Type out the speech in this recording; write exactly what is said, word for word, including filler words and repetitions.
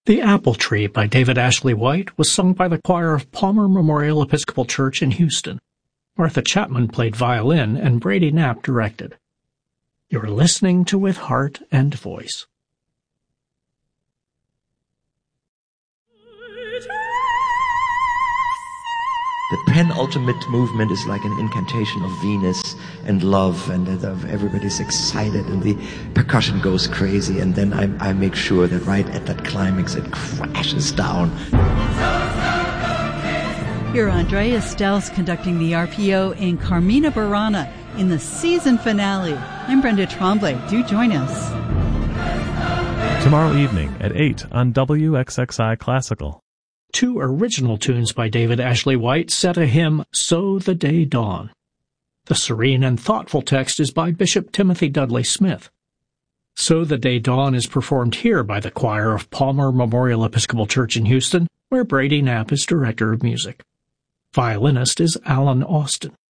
The Apple Tree by David Ashley White was sung by the choir of Palmer Memorial Episcopal Church in Houston. Martha Chapman played violin and Brady Knapp directed. You're listening to With Heart and Voice. The penultimate movement is like an incantation of Venus and love, and everybody's excited, and the percussion goes crazy, and then I, I make sure that right at that climax it crashes down. Here, Andrea Stells conducting the R P O in Carmina Burana in the season finale. I'm Brenda Tremblay. Do join us. Tomorrow evening at eight on W X X I Classical. Two original tunes by David Ashley White set a hymn, So the Day Dawn. The serene and thoughtful text is by Bishop Timothy Dudley Smith. So the Day Dawn is performed here by the choir of Palmer Memorial Episcopal Church in Houston, where Brady Knapp is director of music. Violinist is Alan Austin.